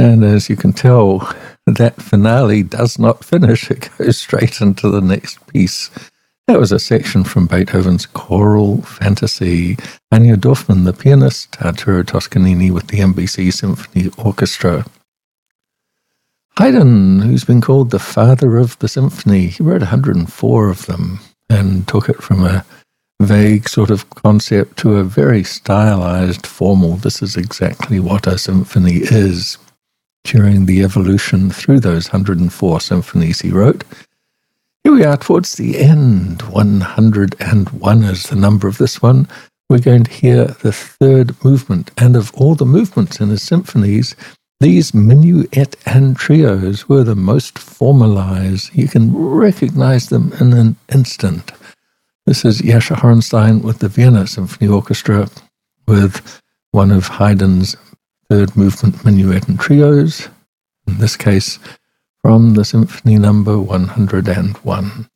And as you can tell, that finale does not finish. It goes straight into the next piece. That was a section from Beethoven's Choral Fantasy. Anya Dorfman, the pianist, Arturo Toscanini with the NBC Symphony Orchestra. Haydn, who's been called the father of the symphony, he wrote 104 of them and took it from a vague sort of concept to a very stylized, formal, this is exactly what a symphony is. During the evolution through those 104 symphonies he wrote. Here we are towards the end. 101 is the number of this one. We're going to hear the third movement. And of all the movements in his symphonies, these minuet and trios were the most formalized. You can recognize them in an instant. This is Jascha Horenstein with the Vienna Symphony Orchestra with one of Haydn's third movement minuet and trios, in this case from the Symphony number 101.